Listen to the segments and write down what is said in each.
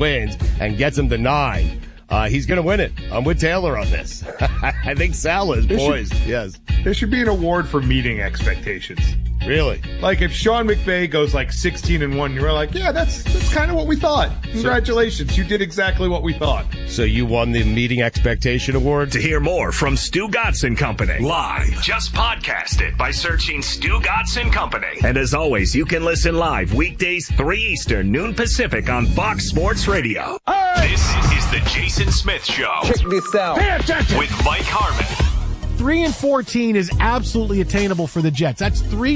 wins and gets them to 9, he's going to win it. I'm with Taylor on this. I think Sal is poised. Yes. There should be an award for meeting expectations. Really? Like if Sean McVay goes like 16-1, you're like, yeah, that's kind of what we thought. Congratulations. You did exactly what we thought. So you won the meeting expectation award? To hear more from Stu Gatz and Company live, just podcast it by searching Stu Gatz and Company. And as always, you can listen live weekdays 3 Eastern, noon Pacific on Fox Sports Radio. Hey! This is the Jason Smith Show. Check this out. Pay attention. With Mike Harmon. 3-14 is absolutely attainable for the Jets. That's 3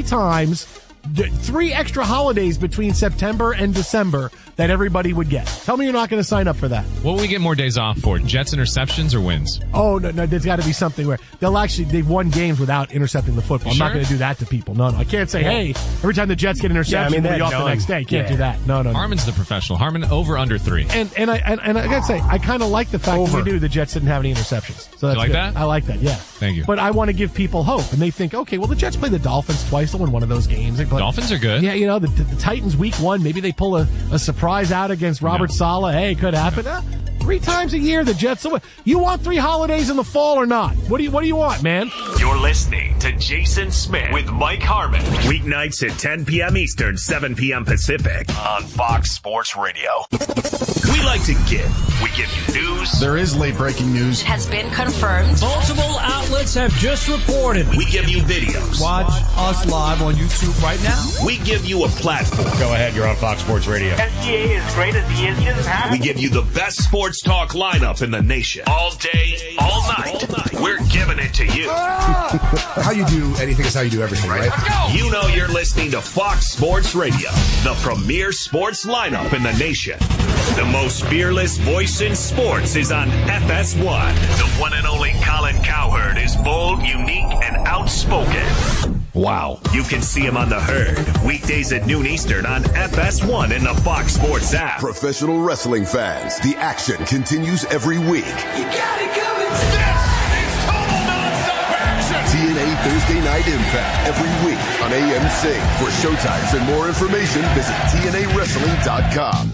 extra holidays between September and December that everybody would get. Tell me you're not going to sign up for that. What will we get more days off for? Jets interceptions or wins? Oh, no, there's got to be something where they've won games without intercepting the football. I'm not going to do that to people. No, I can't say, hey, every time the Jets get an interception, we'll be off the next day. Can't do that. No. Harmon's the professional. Harmon over under 3. And I got to say, I kind of like the fact that we knew the Jets didn't have any interceptions. So that's you like good. that? I like that, yeah. Thank you. But I want to give people hope. And they think, okay, well, the Jets play the Dolphins twice. They'll win one of those games. Dolphins are good. Yeah, the Titans week 1, maybe they pull a surprise out against Robert Saleh. Hey, it could happen. 3 times a year, the Jets will win. You want 3 holidays in the fall or not? What do you want, man? You're listening to Jason Smith with Mike Harmon. Weeknights at 10 p.m. Eastern, 7 p.m. Pacific on Fox Sports Radio. We like to give. We give you news. There is late breaking news. It has been confirmed. Multiple outlets have just reported. We give you videos. Watch us live on YouTube right now. We give you a platform. Go ahead, you're on Fox Sports Radio. SGA is great as he is. We give you the best sports talk lineup in the nation. All day, all night. We're giving it to you. How you do anything is how you do everything, right? Let's go. You know you're listening to Fox Sports Radio, the premier sports lineup in the nation. The most fearless voice in sports is on FS1. The one and only Colin Cowherd is bold, unique, and outspoken. Wow. You can see him on The Herd, weekdays at noon Eastern on FS1 and the Fox Sports app. Professional wrestling fans, the action continues every week. You got it coming. This is total non-stop action. TNA Thursday Night Impact every week on AMC. For showtimes and more information, visit TNAWrestling.com.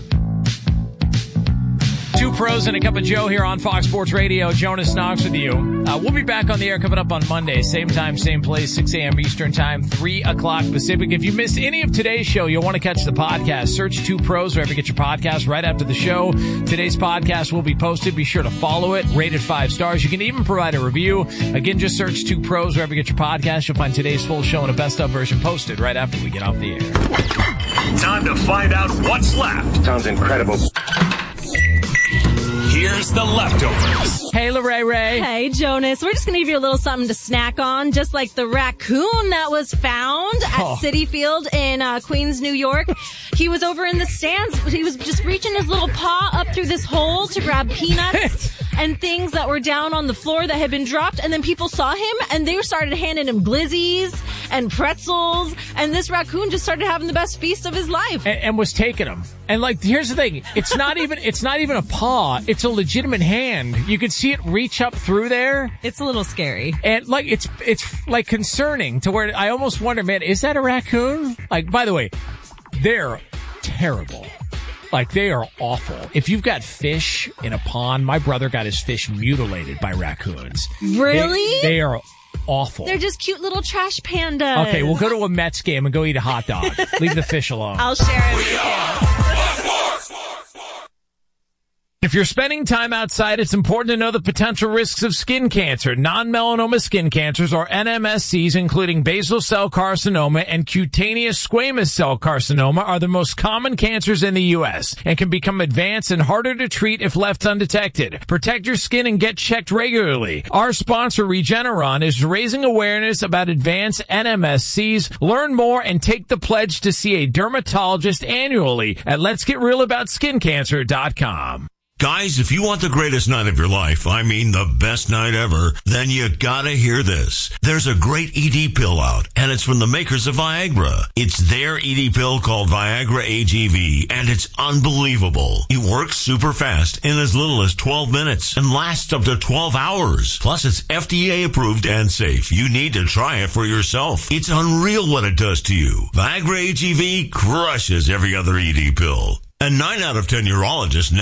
2 pros and a cup of Joe here on Fox Sports Radio. Jonas Knox with you. We'll be back on the air coming up on Monday. Same time, same place, 6 a.m. Eastern time, 3 o'clock Pacific. If you missed any of today's show, you'll want to catch the podcast. Search 2 pros wherever you get your podcast right after the show. Today's podcast will be posted. Be sure to follow it. Rate it 5 stars. You can even provide a review. Again, just search 2 pros wherever you get your podcast. You'll find today's full show and a best of version posted right after we get off the air. Time to find out what's left. Sounds incredible. Here's the leftovers. Hey, Lorraine Ray. Hey, Jonas. We're just going to give you a little something to snack on, just like the raccoon that was found at Citi Field in Queens, New York. He was over in the stands. He was just reaching his little paw up through this hole to grab peanuts and things that were down on the floor that had been dropped. And then people saw him and they started handing him glizzies and pretzels. And this raccoon just started having the best feast of his life. And was taking them. And like, here's the thing. It's not even a paw. It's a legitimate hand. You could see it reach up through there. It's a little scary. And like, it's like concerning to where I almost wonder, man, is that a raccoon? Like, by the way, they're terrible. Like, they are awful. If you've got fish in a pond, my brother got his fish mutilated by raccoons. Really? They are awful. They're just cute little trash pandas. Okay, we'll go to a Mets game and go eat a hot dog. Leave the fish alone. I'll share it with you. If you're spending time outside, it's important to know the potential risks of skin cancer. Non-melanoma skin cancers, or NMSCs, including basal cell carcinoma and cutaneous squamous cell carcinoma, are the most common cancers in the U.S. and can become advanced and harder to treat if left undetected. Protect your skin and get checked regularly. Our sponsor, Regeneron, is raising awareness about advanced NMSCs. Learn more and take the pledge to see a dermatologist annually at letsgetrealaboutSkinCancer.com. Guys, if you want the greatest night of your life, I mean the best night ever, then you gotta hear this. There's a great ED pill out, and it's from the makers of Viagra. It's their ED pill called Viagra AGV, and it's unbelievable. It works super fast in as little as 12 minutes and lasts up to 12 hours. Plus, it's FDA approved and safe. You need to try it for yourself. It's unreal what it does to you. Viagra AGV crushes every other ED pill. And 9 out of 10 urologists